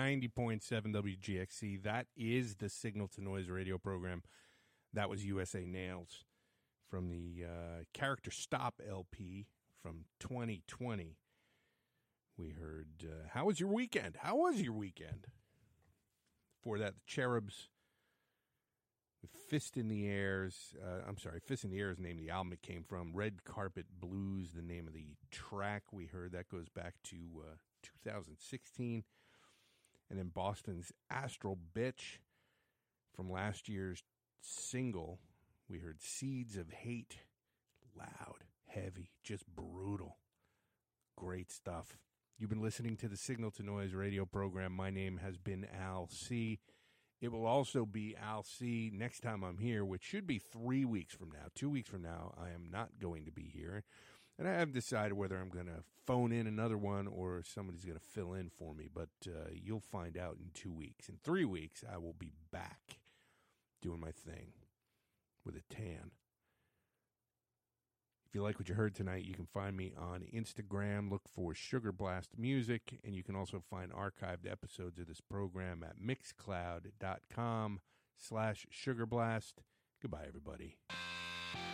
90.7 WGXC. That is the Signal to Noise radio program. That was USA Nails from the Character Stop LP from 2020. We heard, How was your weekend? How was your weekend? Before that, the Cherubs with Fist in the Airs. Fist in the Air is the name of the album it came from. Red Carpet Blues, the name of the track we heard. That goes back to 2016. And then Boston's Astral Bitch from last year's single. We heard Seeds of Hate. Loud, heavy, just brutal. Great stuff. You've been listening to the Signal to Noise radio program. My name has been Al C. It will also be Al C next time I'm here, which should be 3 weeks from now. 2 weeks from now, I am not going to be here. And I haven't decided whether I'm going to phone in another one or somebody's going to fill in for me. But you'll find out in 2 weeks. In 3 weeks, I will be back doing my thing with a tan. If you like what you heard tonight, you can find me on Instagram. Look for Sugar Blast Music, and you can also find archived episodes of this program at mixcloud.com/sugarblast. Goodbye, everybody.